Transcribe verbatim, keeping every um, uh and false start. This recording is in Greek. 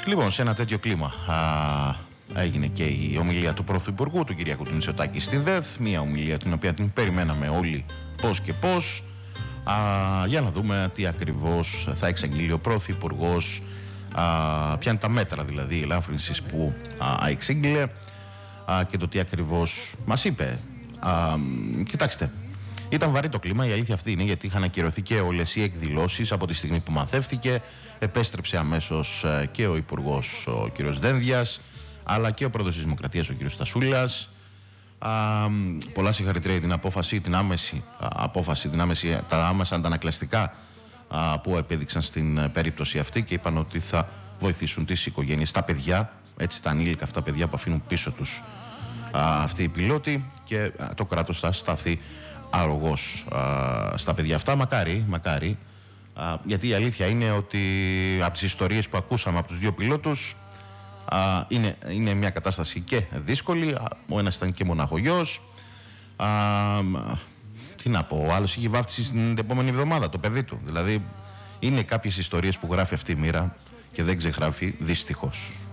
Λοιπόν, σε ένα τέτοιο κλίμα α, έγινε και η ομιλία του Πρωθυπουργού, του Κυριάκου του Μητσοτάκη στην ΔΕΘ. Μια ομιλία την οποία την περιμέναμε όλοι πώς και πώς. Α, για να δούμε τι ακριβώς θα εξαγγείλει ο Πρωθυπουργός, α, ποια είναι τα μέτρα δηλαδή ελάφρυνσης που α, εξήγηλε α, και το τι ακριβώς μας είπε. Α, κοιτάξτε, ήταν βαρύ το κλίμα, η αλήθεια αυτή είναι, γιατί είχαν ακυρωθεί και όλες οι εκδηλώσεις από τη στιγμή που μαθεύτηκε. Επέστρεψε αμέσως και ο Υπουργός ο κ. Δένδιας, αλλά και ο Πρόεδρος της Δημοκρατίας ο κ. Στασούλας. Α, πολλά συγχαρητήρια για την απόφαση, την άμεση α, απόφαση, την άμεση, τα άμεσα αντανακλαστικά α, που επέδειξαν στην περίπτωση αυτή και είπαν ότι θα βοηθήσουν τις οικογένειες, τα παιδιά, έτσι τα ανήλικα αυτά παιδιά που αφήνουν πίσω τους α, αυτοί οι πιλότοι, και α, το κράτος θα σταθεί αρρωγός α, στα παιδιά αυτά. Μακάρι, μακάρι, α, γιατί η αλήθεια είναι ότι από τις ιστορίες που ακούσαμε από τους δύο πιλότους, α, είναι, είναι μια κατάσταση και δύσκολη. Ο ένας ήταν και μοναχογιός. Α, τι να πω, ο άλλος είχε βάφτιση την επόμενη εβδομάδα το παιδί του. Δηλαδή είναι κάποιες ιστορίες που γράφει αυτή η μοίρα και δεν ξεγράφει, δυστυχώς.